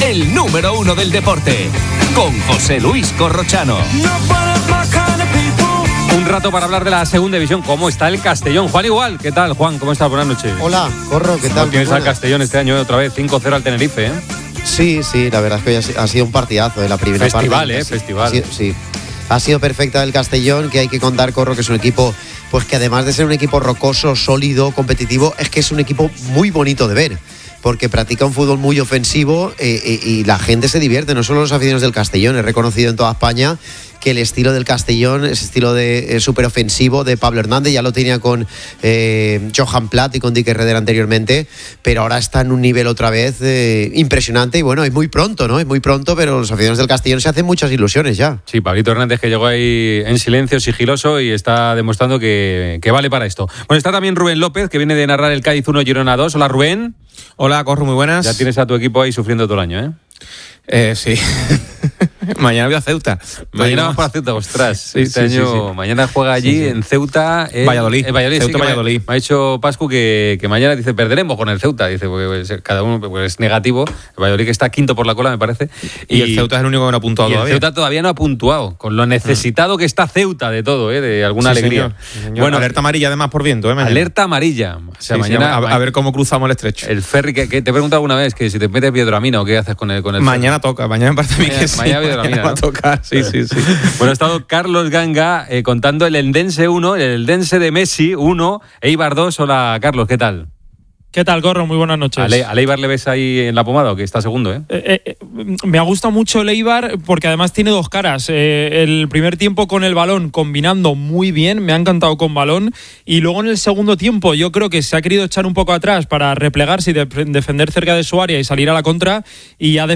el número 1 del deporte, con José Luis Corrochano. Un rato para hablar de la segunda división. ¿Cómo está el Castellón? Juan Igual, ¿qué tal, Juan? ¿Cómo estás? Buenas noches. Hola, Corro, ¿qué tal? Tienes al Castellón este año otra vez, 5-0 al Tenerife, ¿eh? Sí, la verdad es que hoy ha sido un partidazo de la primera parte. Festival. Sí. Ha sido perfecta el Castellón, que hay que contar, Corro, que es un equipo, pues que además de ser un equipo rocoso, sólido, competitivo, es que es un equipo muy bonito de ver, porque practica un fútbol muy ofensivo y la gente se divierte, no solo los aficionados del Castellón. Es reconocido en toda España que el estilo del Castellón, ese estilo de súper ofensivo de Pablo Hernández, ya lo tenía con Johan Plat y con Dick Herrera anteriormente, pero ahora está en un nivel otra vez impresionante. Y bueno, es muy pronto, ¿no? Es muy pronto, pero los aficionados del Castellón se hacen muchas ilusiones ya. Sí, Pablito Hernández, que llegó ahí en silencio, sigiloso, y está demostrando que vale para esto. Bueno, está también Rubén López, que viene de narrar el Cádiz 1, Girona 2. Hola, Rubén. Hola, Corro, muy buenas. Ya tienes a tu equipo ahí sufriendo todo el año, ¿eh? Sí. Mañana voy a Ceuta. Mañana vamos para Ceuta, ostras. Sí, este año. Mañana juega allí en Ceuta. Valladolid. Ceuta, Valladolid. Me ha dicho Pascu que mañana dice perderemos con el Ceuta. Dice, porque cada uno es negativo. El Valladolid, que está quinto por la cola, me parece. Y el Ceuta es el único que no ha puntuado todavía. El Ceuta todavía no ha puntuado, con lo necesitado que está Ceuta de todo, de alguna alegría. Señor. Bueno, alerta amarilla además por viento, mañana. Alerta amarilla. O sea, mañana a ver cómo cruzamos el estrecho. El ferry, que te he preguntado alguna vez que si te metes Piedramina o qué haces con el mañana ferry. Toca, mañana me parece a mí que sí. Mañana va a tocar. Sí. Bueno, ha estado Carlos Ganga contando el Eldense 1, el Eldense de Messi 1, Eibar 2. Hola, Carlos, ¿qué tal? ¿Qué tal, Corro? Muy buenas noches. ¿Al Eibar le ves ahí en la pomada o que está segundo, Me ha gustado mucho el Eibar porque además tiene dos caras. El primer tiempo con el balón combinando muy bien, me ha encantado con balón, y luego en el segundo tiempo yo creo que se ha querido echar un poco atrás para replegarse y defender cerca de su área y salir a la contra, y ha